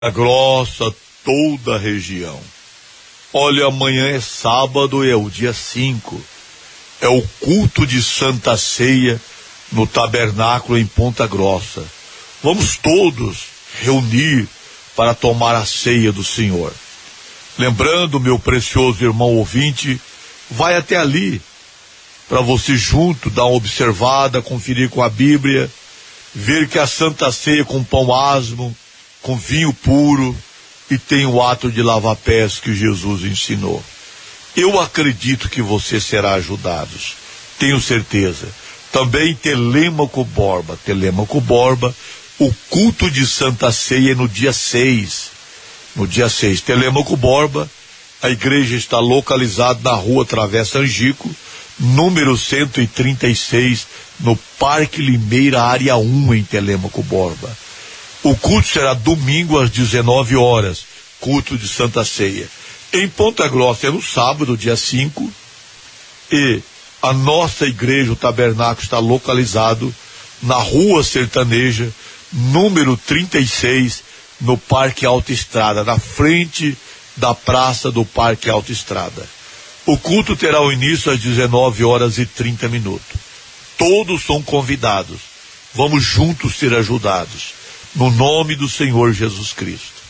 Grossa, toda a região. Olha, amanhã é sábado, é o dia 5. É o culto de Santa Ceia no tabernáculo em Ponta Grossa. Vamos todos reunir para tomar a ceia do Senhor. Lembrando, meu precioso irmão ouvinte, vai até ali para você junto dar uma observada, conferir com a Bíblia, ver que a Santa Ceia com pão asmo, com vinho puro, e tem o ato de lavar pés que Jesus ensinou. Eu acredito que você será ajudado, tenho certeza. Também Telêmaco Borba, o culto de Santa Ceia é no dia 6. No dia 6, Telêmaco Borba, a igreja está localizada na rua Travessa Angico, número 136, no Parque Limeira, área 1, em Telêmaco Borba. O culto será domingo às 19 horas, culto de Santa Ceia. Em Ponta Grossa é no sábado, dia 5, e a nossa igreja, o tabernáculo, está localizado na Rua Sertaneja, número 36, no Parque Autoestrada, na frente da praça do Parque Autoestrada. O culto terá o início às 19 horas e 30 minutos. Todos são convidados. Vamos juntos ser ajudados. No nome do Senhor Jesus Cristo.